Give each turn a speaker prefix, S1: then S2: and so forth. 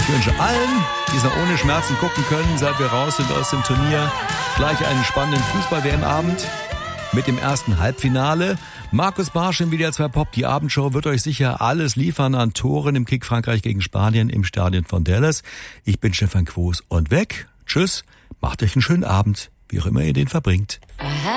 S1: Ich wünsche allen, die es noch ohne Schmerzen gucken können, seit wir raus sind aus dem Turnier, gleich einen spannenden Fußball-WM-Abend mit dem ersten Halbfinale. Markus Barsch im WDR 2 Pop, die Abendshow, wird euch sicher alles liefern an Toren im Kick Frankreich gegen Spanien im Stadion von Dallas. Ich bin Stefan Quos und weg. Tschüss, macht euch einen schönen Abend, wie auch immer ihr den verbringt.
S2: Aha.